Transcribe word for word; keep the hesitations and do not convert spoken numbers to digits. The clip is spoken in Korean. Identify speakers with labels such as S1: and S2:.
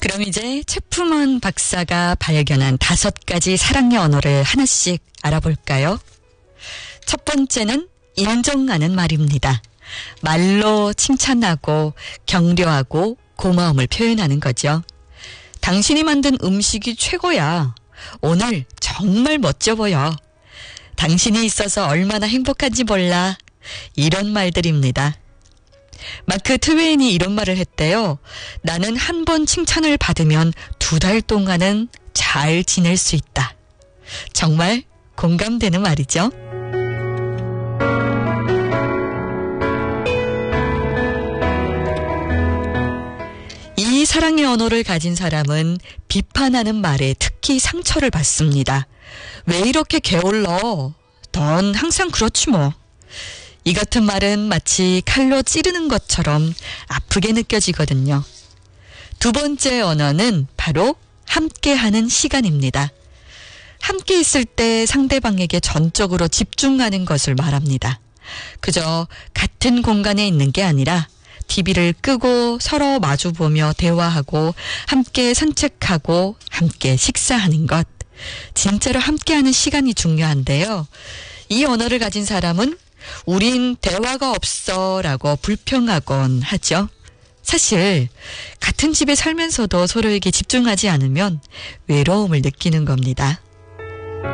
S1: 그럼 이제 최품원 박사가 발견한 다섯 가지 사랑의 언어를 하나씩 알아볼까요? 첫 번째는 인정하는 말입니다. 말로 칭찬하고 격려하고 고마움을 표현하는 거죠. 당신이 만든 음식이 최고야. 오늘 정말 멋져 보여. 당신이 있어서 얼마나 행복한지 몰라. 이런 말들입니다. 마크 트웨인이 이런 말을 했대요. 나는 한 번 칭찬을 받으면 두 달 동안은 잘 지낼 수 있다. 정말 공감되는 말이죠. 이 사랑의 언어를 가진 사람은 비판하는 말에 특히 상처를 받습니다. 왜 이렇게 게을러? 넌 항상 그렇지 뭐. 이 같은 말은 마치 칼로 찌르는 것처럼 아프게 느껴지거든요. 두 번째 언어는 바로 함께하는 시간입니다. 함께 있을 때 상대방에게 전적으로 집중하는 것을 말합니다. 그저 같은 공간에 있는 게 아니라 티비를 끄고 서로 마주보며 대화하고 함께 산책하고 함께 식사하는 것. 진짜로 함께하는 시간이 중요한데요. 이 언어를 가진 사람은 우린 대화가 없어 라고 불평하곤 하죠. 사실 같은 집에 살면서도 서로에게 집중하지 않으면 외로움을 느끼는 겁니다.